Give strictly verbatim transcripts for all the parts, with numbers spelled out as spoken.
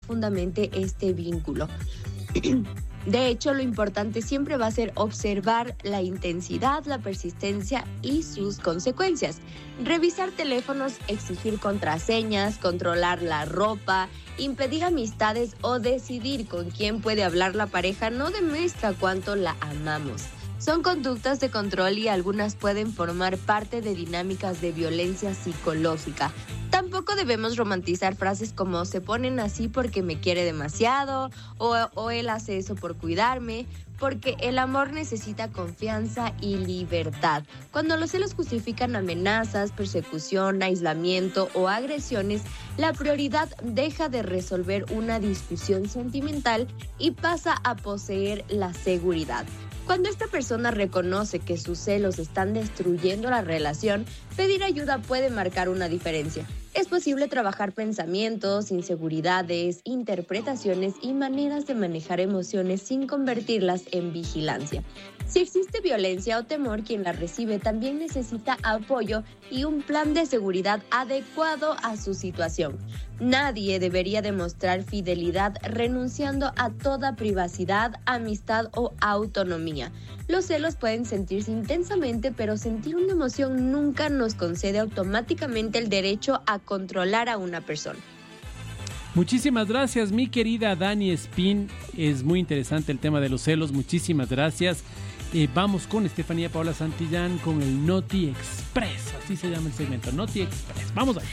profundamente este vínculo. De hecho, lo importante siempre va a ser observar la intensidad, la persistencia y sus consecuencias. Revisar teléfonos, exigir contraseñas, controlar la ropa, impedir amistades o decidir con quién puede hablar la pareja no demuestra cuánto la amamos. Son conductas de control y algunas pueden formar parte de dinámicas de violencia psicológica. Tampoco debemos romantizar frases como "se ponen así porque me quiere demasiado" o, o "él hace eso por cuidarme", porque el amor necesita confianza y libertad. Cuando los celos justifican amenazas, persecución, aislamiento o agresiones, la prioridad deja de resolver una discusión sentimental y pasa a poseer la seguridad. Cuando esta persona reconoce que sus celos están destruyendo la relación, pedir ayuda puede marcar una diferencia. Es posible trabajar pensamientos, inseguridades, interpretaciones y maneras de manejar emociones sin convertirlas en vigilancia. Si existe violencia o temor, quien la recibe también necesita apoyo y un plan de seguridad adecuado a su situación. Nadie debería demostrar fidelidad renunciando a toda privacidad, amistad o autonomía. Los celos pueden sentirse intensamente, pero sentir una emoción nunca nos concede automáticamente el derecho a controlar a una persona. Muchísimas gracias, mi querida Dani Espín. Es muy interesante el tema de los celos. Muchísimas gracias. Eh, vamos con Estefanía Paola Santillán con el Noti Express. Así se llama el segmento, Noti Express. Vamos allá.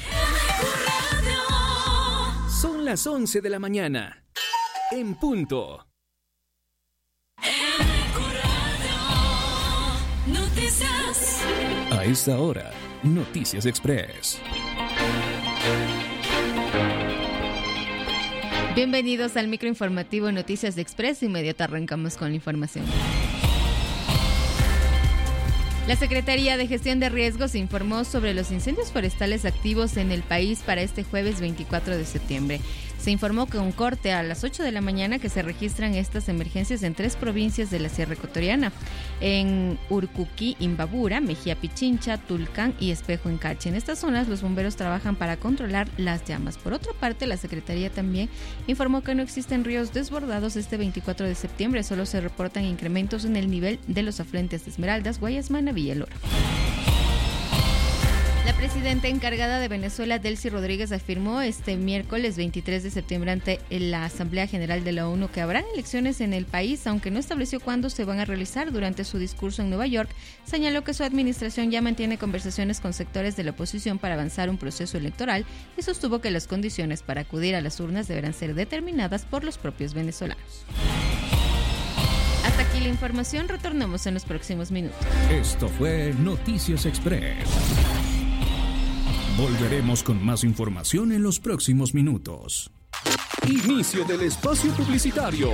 Son las once de la mañana. En punto. Noticias. A esta hora, Noticias Express. Bienvenidos al microinformativo Noticias Express. De inmediato arrancamos con la información. La Secretaría de Gestión de Riesgos informó sobre los incendios forestales activos en el país para este jueves veinticuatro de septiembre. Se informó que un corte a las ocho de la mañana que se registran estas emergencias en tres provincias de la Sierra Ecuatoriana, en Urcuquí, Imbabura, Mejía Pichincha, Tulcán y Espejo Encache. En estas zonas los bomberos trabajan para controlar las llamas. Por otra parte, la Secretaría también informó que no existen ríos desbordados este veinticuatro de septiembre, solo se reportan incrementos en el nivel de los afluentes de Esmeraldas, Guayasmana, Villa El Oro. La presidenta encargada de Venezuela, Delcy Rodríguez, afirmó este miércoles veintitrés de septiembre ante la Asamblea General de la ONU que habrán elecciones en el país, aunque no estableció cuándo se van a realizar. Durante su discurso en Nueva York, señaló que su administración ya mantiene conversaciones con sectores de la oposición para avanzar un proceso electoral y sostuvo que las condiciones para acudir a las urnas deberán ser determinadas por los propios venezolanos. Hasta aquí la información, retornamos en los próximos minutos. Esto fue Noticias Express. Volveremos con más información en los próximos minutos. Inicio del espacio publicitario.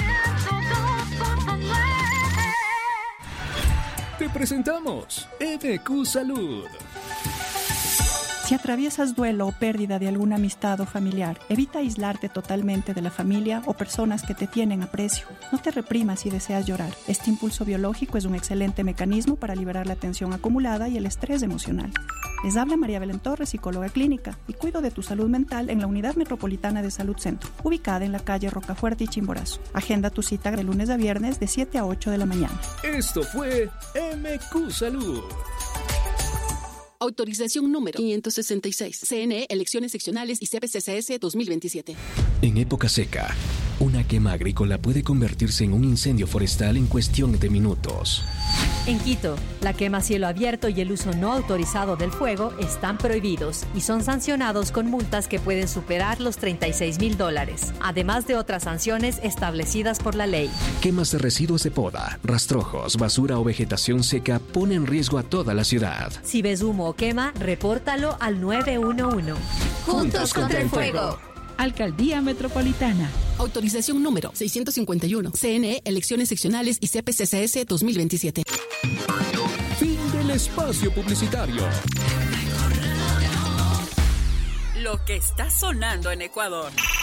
Te presentamos E B Q Salud. Si atraviesas duelo o pérdida de alguna amistad o familiar, evita aislarte totalmente de la familia o personas que te tienen aprecio. No te reprimas si deseas llorar. Este impulso biológico es un excelente mecanismo para liberar la tensión acumulada y el estrés emocional. Les habla María Belén Torres, psicóloga clínica, y cuido de tu salud mental en la Unidad Metropolitana de Salud Centro, ubicada en la calle Rocafuerte y Chimborazo. Agenda tu cita de lunes a viernes de siete a ocho de la mañana. Esto fue M Q Salud. Autorización número quinientos sesenta y seis. C N E, Elecciones Seccionales y C P C C S dos mil veintisiete. En época seca, una quema agrícola puede convertirse en un incendio forestal en cuestión de minutos. En Quito, la quema a cielo abierto y el uso no autorizado del fuego están prohibidos y son sancionados con multas que pueden superar los treinta y seis mil dólares, además de otras sanciones establecidas por la ley. Quemas de residuos de poda, rastrojos, basura o vegetación seca ponen en riesgo a toda la ciudad. Si ves humo o quema, repórtalo al nueve uno uno. Juntos contra el fuego. Alcaldía Metropolitana. Autorización número seiscientos cincuenta y uno. C N E, Elecciones Seccionales y C P C C S dos mil veintisiete. Fin del espacio publicitario. Lo que está sonando en Ecuador.